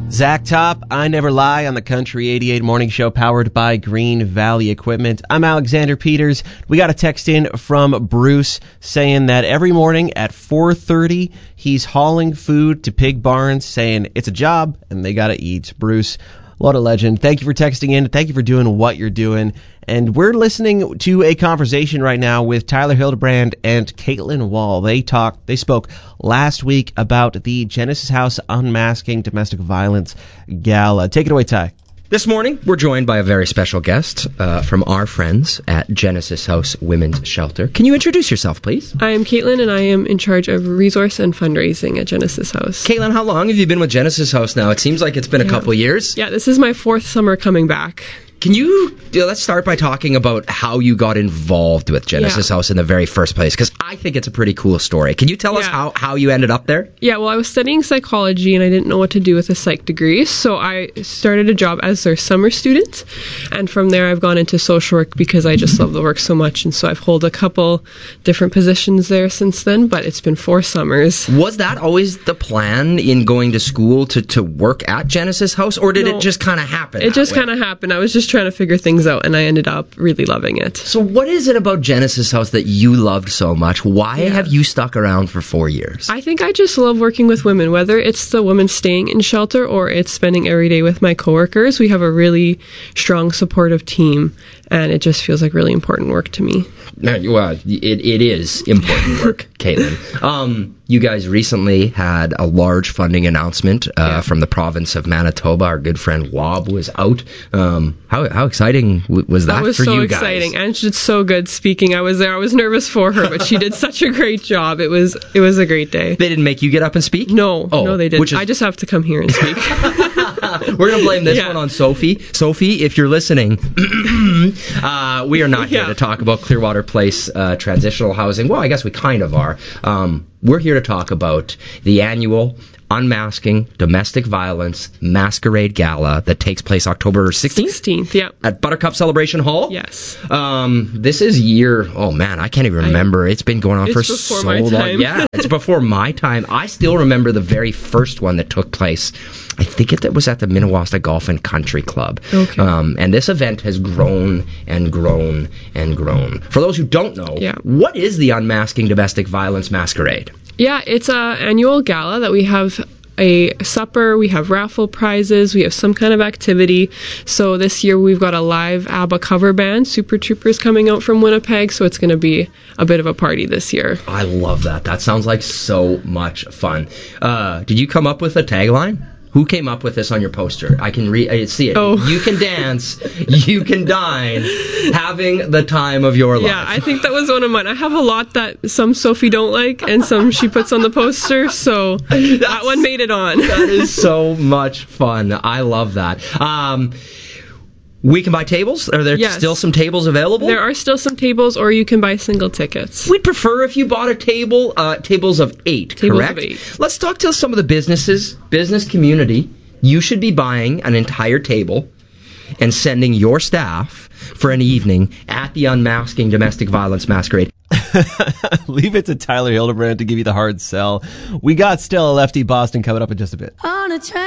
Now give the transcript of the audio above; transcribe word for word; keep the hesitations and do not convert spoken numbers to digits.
Zach Top, I Never Lie on the Country eighty-eight Morning Show, powered by Green Valley Equipment. I'm Alexander Peters. We got a text in from Bruce saying that every morning at four thirty, he's hauling food to pig barns, saying it's a job and they gotta eat. Bruce, what a legend. Thank you for texting in. Thank you for doing what you're doing. And we're listening to a conversation right now with Tyler Hildebrand and Caitlin Wall. They talked, they spoke last week about the Genesis House Unmasking Domestic Violence Gala. Take it away, Ty. This morning, we're joined by a very special guest uh, from our friends at Genesis House Women's Shelter. Can you introduce yourself, please? I am Caitlin, and I am in charge of resource and fundraising at Genesis House. Caitlin, how long have you been with Genesis House now? It seems like it's been a yeah. couple years. Yeah, this is my fourth summer coming back. Can you, yeah, let's start by talking about how you got involved with Genesis yeah. House in the very first place, because I think it's a pretty cool story. Can you tell yeah. us how, how you ended up there? Yeah, well, I was studying psychology, and I didn't know what to do with a psych degree, so I started a job as their summer student, and from there I've gone into social work because I just love the work so much, and so I've held a couple different positions there since then, but it's been four summers. Was that always the plan in going to school to, to work at Genesis House, or did no, it just kind of happen? It just kind of happened. I was just trying to figure things out, and I ended up really loving it. So what is it about Genesis House that you loved so much? Why yeah. have you stuck around for four years? I think I just love working with women, whether it's the women staying in shelter or it's spending every day with my coworkers. We have a really strong, supportive team, and it just feels like really important work to me. Well, it, it is important work, Caitlin. Um, you guys recently had a large funding announcement uh, yeah. from the province of Manitoba. Our good friend Wob was out. Um, how how exciting w- was that, that was for so you guys? Exciting, and she did so good speaking. I was there. I was nervous for her, but she did such a great job. It was it was a great day. They didn't make you get up and speak? No, oh, no, they didn't. Is... I just have to come here and speak. We're going to blame this yeah. one on Sophie. Sophie, if you're listening, uh, we are not here yeah. to talk about Clearwater Place uh, transitional housing. Well, I guess we kind of are. Um, we're here to talk about the annual Unmasking Domestic Violence Masquerade Gala that takes place October sixteenth? sixteenth, yeah. At Buttercup Celebration Hall? Yes. Um, this is year, oh man, I can't even remember. I, it's been going on it's for before so my long. time. Yeah, it's before my time. I still remember the very first one that took place. I think it was at the Minnewaska Golf and Country Club. Okay. Um, and this event has grown and grown and grown. For those who don't know, yeah. what is the Unmasking Domestic Violence Masquerade? Yeah, it's an annual gala that we have a supper, we have raffle prizes, we have some kind of activity. So this year we've got a live ABBA cover band, Super Troopers, coming out from Winnipeg, so it's going to be a bit of a party this year. I love that. That sounds like so much fun. Uh, did you come up with a tagline? Who came up with this on your poster? I can re- I see it. Oh. You can dance, you can dine, having the time of your life. Yeah, I think that was one of mine. I have a lot that some Sophie don't like, and some she puts on the poster, so That's, that one made it on. That is so much fun. I love that. Um... We can buy tables? Are there yes. still some tables available? There are still some tables, or you can buy single tickets. We'd prefer if you bought a table, uh, tables of eight, tables correct? Of eight. Let's talk to some of the businesses, business community. You should be buying an entire table and sending your staff for an evening at the Unmasking Domestic Violence Masquerade. Leave it to Tyler Hildebrand to give you the hard sell. We got Stella Lefty Boston coming up in just a bit. On a train.